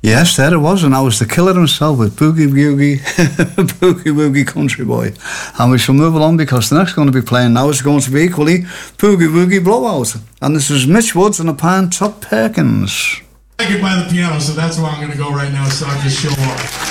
Yes, that it was, and I was the killer himself with Boogie Woogie, Boogie Woogie Country Boy. And we shall move along because the next going to be playing now is going to be equally Boogie Woogie Blowout. And this is Mitch Woods and the pan Chuck Perkins. I get by the piano, so that's where I'm going to go right now, start this show off.